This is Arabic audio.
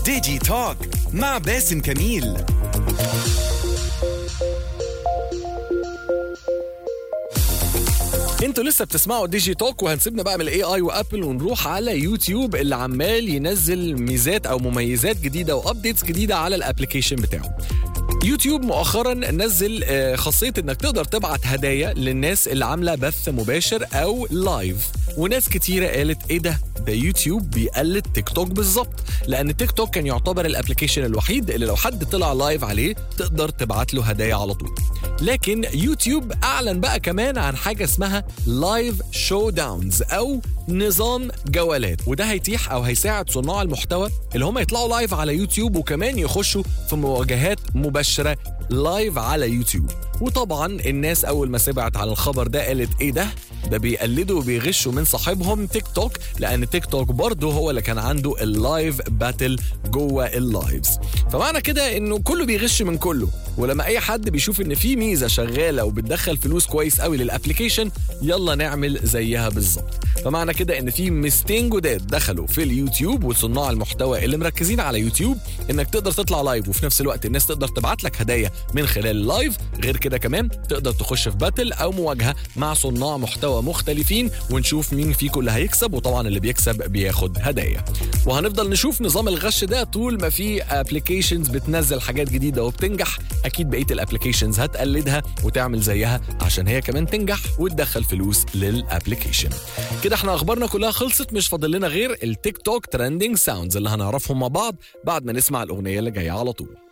ديجي توك مع باسم كميل. انتوا لسه بتسمعوا ديجي توك، وهنسيبنا بقى من الاي اي وابل ونروح على يوتيوب اللي عمال ينزل ميزات او مميزات جديده وابديتس جديده على الابلكيشن بتاعه. يوتيوب مؤخرا نزل خاصيه انك تقدر تبعت هدايا للناس اللي عامله بث مباشر او لايف، وناس كتيره قالت ايه ده يوتيوب بيقلد تيك توك بالظبط، لان تيك توك كان يعتبر الابلكيشن الوحيد اللي لو حد طلع لايف عليه تقدر تبعت له هدايا على طول. لكن يوتيوب اعلن بقى كمان عن حاجه اسمها لايف شو داونز او نظام جولات، وده هيتيح او هيساعد صناع المحتوى اللي هم يطلعوا لايف على يوتيوب وكمان يخشوا في مواجهات مباشره لايف على يوتيوب. وطبعا الناس اول ما سمعت على الخبر ده قالت ايه ده بيقلدوا وبيغشوا من صاحبهم تيك توك، لان تيك توك برضه هو اللي كان عنده اللايف باتل جوه اللايفز. فمعنى كده انه كله بيغش من كله، ولما اي حد بيشوف ان في ميزه شغاله وبتدخل فلوس كويس قوي للابلكيشن يلا نعمل زيها بالظبط. فمعنى كده ان في ميزتين جداد دخلوا في اليوتيوب وصناع المحتوى اللي مركزين على يوتيوب، انك تقدر تطلع لايف وفي نفس الوقت الناس تقدر تبعت لك هدايا من خلال اللايف. غير كده كمان تقدر تخش في باتل او مواجهه مع صناع محتوى مختلفين ونشوف مين فيكم اللي هيكسب، وطبعا اللي بيكسب بياخد هدايا. وهنفضل نشوف نظام الغش ده طول ما في ابلكيشنز بتنزل حاجات جديده وبتنجح. اكيد بقيه الابلكيشنز هتقلدها وتعمل زيها عشان هي كمان تنجح وتدخل فلوس للابلكيشن. كده احنا اخبارنا كلها خلصت، مش فاضل لنا غير التيك توك ترندنج ساوندز اللي هنعرفهم مع بعض بعد ما نسمع الاغنيه اللي جايه على طول.